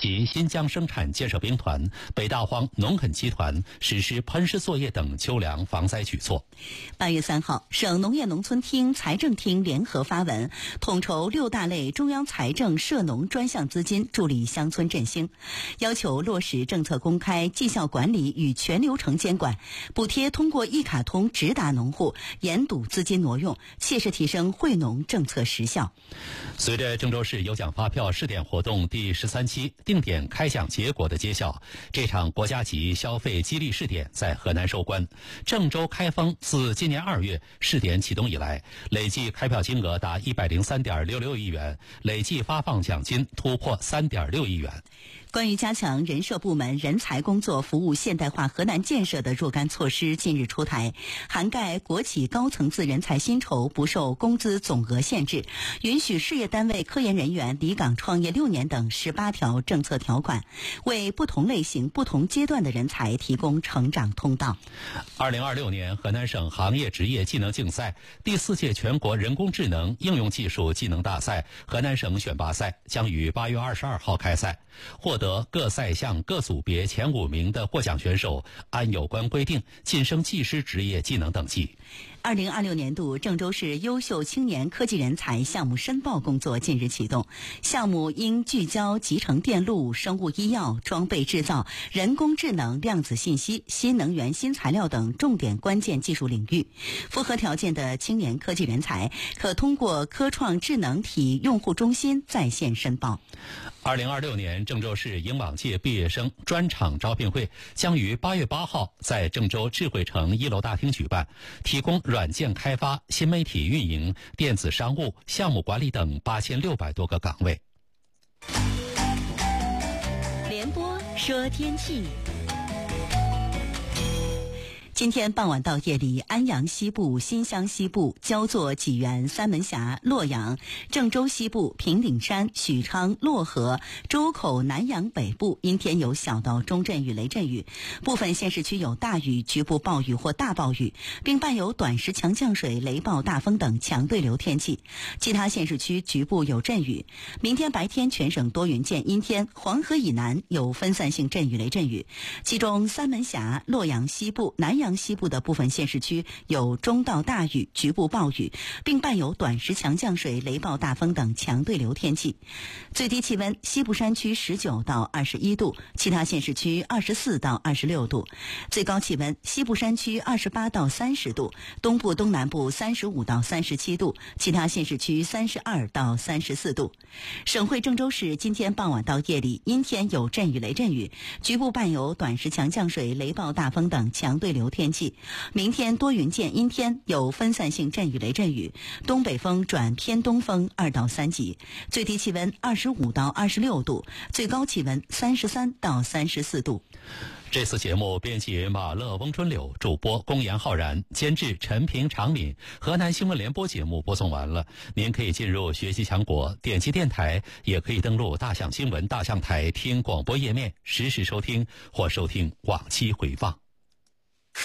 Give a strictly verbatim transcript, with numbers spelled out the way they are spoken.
及新疆生产建设兵团、北大荒农垦集团实施喷施作业等秋粮防灾举措。 八月三号，省农业农村厅、财政厅联合发文，统筹六大类中央财政涉农专项资金，助力乡村振兴，要求落实政策公开、绩效管理与全流程监管，补贴通过一卡通直达农户，严堵资金挪用，切实提升惠农政策实效。 随着郑州市有奖发票试点活动第十三期定点开奖结果的揭晓，这场国家级消费激励试点在河南收官。郑州开封自今年二月试点启动以来，累计开票金额达一百零三点六六亿元，累计发放奖金突破三点六亿元。 关于加强人社部门人才工作服务现代化河南建设的若干措施近日出台，涵盖国企高层次人才薪酬不受工资总额限制，允许事业单位科研人员离岗创业六年等十八条政策条款，为不同类型、不同阶段的人才提供成长通道。 二零二六年河南省行业职业技能竞赛第四届全国人工智能应用技术技能大赛河南省选拔赛将于八月二十二号开赛，获得各赛项各组别前五名的获奖选手按有关规定晋升技师职业技能等级。 二零二六年度郑州市优秀青年科技人才项目申报工作近日启动，项目应聚焦集成电路、生物医药、装备制造、人工智能、量子信息、新能源新材料等重点关键技术领域。符合条件的青年科技人才可通过科创智能体用户中心在线申报。 二零二六年郑州市应往届毕业生专场招聘会将于八月八号在郑州智慧城一楼大厅举办，提供软件开发、新媒体运营、电子商务、项目管理等八千六百多个岗位。 联播说天气。今天傍晚到夜里，安阳西部、新乡西部、焦作、济源、三门峡、洛阳、郑州西部、平顶山、许昌、漯河、周口、南阳北部阴天有小到中阵雨、雷阵雨，部分县市区有大雨、局部暴雨或大暴雨，并伴有短时强降水、雷暴、大风等强对流天气。其他县市区局部有阵雨。明天白天全省多云见阴天，黄河以南有分散性阵雨、雷阵雨，其中三门峡、洛阳西部、南阳西部的部分县市区有中到大雨、局部暴雨，并伴有短时强降水、雷暴、大风等强对流天气。最低气温，西部山区十九到二十一度，其他县市区二十四到二十六度。最高气温，西部山区二十八到三十度，东部东南部三十五到三十七度，其他县市区三十二到三十四度。省会郑州市今天傍晚到夜里阴天有阵雨、雷阵雨，局部伴有短时强降水、雷暴、大风等强对流天气。明天多云见阴天，有分散性阵雨、雷阵雨，东北风转偏东风二到三级，最低气温二十五到二十六度，最高气温三十三到三十四度。 这次节目编辑马乐、翁春柳，主播龚岩、浩然，监制陈平、常敏。河南新闻联播节目播送完了，您可以进入学习强国，点击电台，也可以登录大象新闻大象台听广播页面，实时收听或收听往期回放。